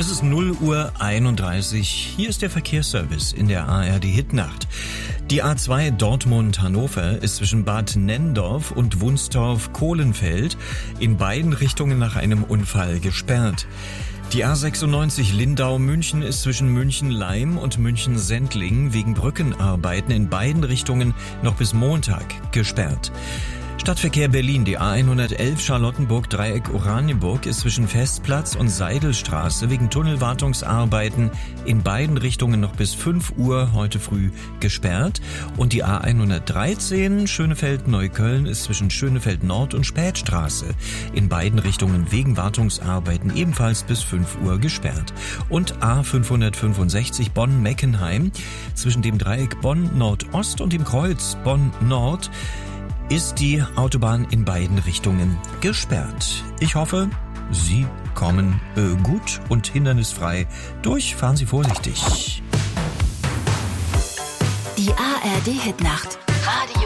Es ist 0:31 Uhr. Hier ist der Verkehrsservice in der ARD Hitnacht. Die A2 Dortmund-Hannover ist zwischen Bad Nenndorf und Wunstorf-Kohlenfeld in beiden Richtungen nach einem Unfall gesperrt. Die A96 Lindau-München ist zwischen München-Leim und München-Sendling wegen Brückenarbeiten in beiden Richtungen noch bis Montag gesperrt. Stadtverkehr Berlin, die A111 Charlottenburg-Dreieck Oranienburg ist zwischen Festplatz und Seidelstraße wegen Tunnelwartungsarbeiten in beiden Richtungen noch bis 5 Uhr heute früh gesperrt. Und die A113 Schönefeld-Neukölln ist zwischen Schönefeld Nord und Spätstraße in beiden Richtungen wegen Wartungsarbeiten ebenfalls bis 5 Uhr gesperrt. Und A565 Bonn-Meckenheim zwischen dem Dreieck Bonn-Nordost und dem Kreuz Bonn-Nord ist die Autobahn in beiden Richtungen gesperrt. Ich hoffe, Sie kommen gut und hindernisfrei durch. Fahren Sie vorsichtig. Die ARD Hitnacht. Radio